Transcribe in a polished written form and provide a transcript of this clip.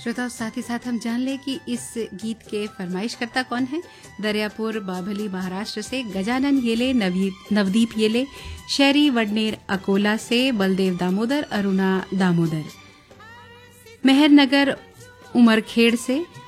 श्रोताओं, साथ ही साथ हम जान लें कि इस गीत के फरमाइशकर्ता कौन है। दरियापुर बाभली महाराष्ट्र से गजानन येले, नवदीप येले, शहरी वडनेर अकोला से बलदेव दामोदर, अरुणा दामोदर, मेहरनगर उमरखेड़ से